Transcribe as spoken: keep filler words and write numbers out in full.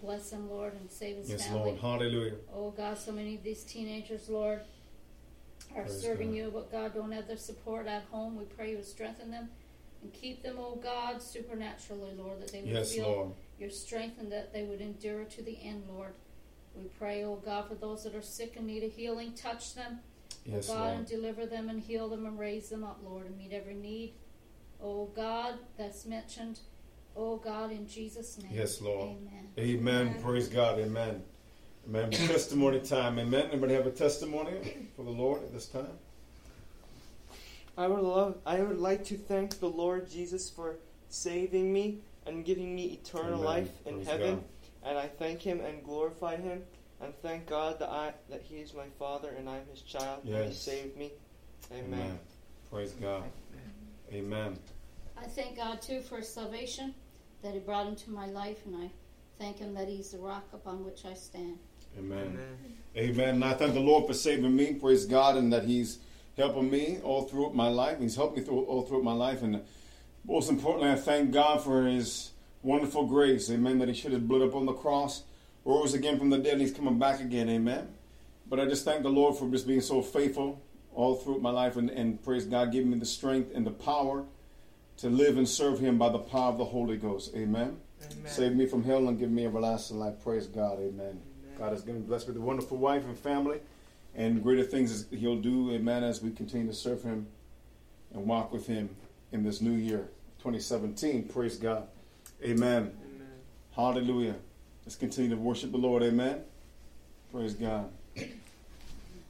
bless him, Lord, and save his yes, family. Lord. Hallelujah. Oh, God, so many of these teenagers, Lord, are Praise serving God. you, but God, don't have their support at home. We pray you would strengthen them and keep them, oh God, supernaturally, Lord, that they would Yes, feel Lord. your strength and that they would endure to the end, Lord. We pray, oh God, for those that are sick and need a healing, touch them, Yes, oh God, Lord. and deliver them and heal them and raise them up, Lord, and meet every need, oh God, that's mentioned, oh God, in Jesus' name. Yes, Lord. Amen. Amen. Amen. Praise God. Amen. Amen. Testimony time. Amen. Anybody have a testimony for the Lord at this time? I would love. I would like to thank the Lord Jesus for saving me and giving me eternal Amen. life in Praise heaven. God. And I thank Him and glorify Him, and thank God that I that He is my Father and I'm His child. And He Yes. saved me. Amen. Amen. Praise God. Amen. I thank God, too, for his salvation that he brought into my life, and I thank him that he's the rock upon which I stand. Amen. Amen. Amen. And I thank the Lord for saving me. Praise God. And that He's helping me all throughout my life. He's helped me through all throughout my life. And most importantly, I thank God for His wonderful grace. Amen. That He shed His blood upon the cross, rose again from the dead, and He's coming back again. Amen. But I just thank the Lord for just being so faithful all throughout my life. And, and praise God, giving me the strength and the power to live and serve Him by the power of the Holy Ghost. Amen. Amen. Save me from hell and give me everlasting life. Praise God. Amen. Amen. God is going to bless with a wonderful wife and family, and greater things He'll do, amen, as we continue to serve Him and walk with Him in this new year, twenty seventeen. Praise God. Amen. Amen. Hallelujah. Let's continue to worship the Lord. Amen. Praise God.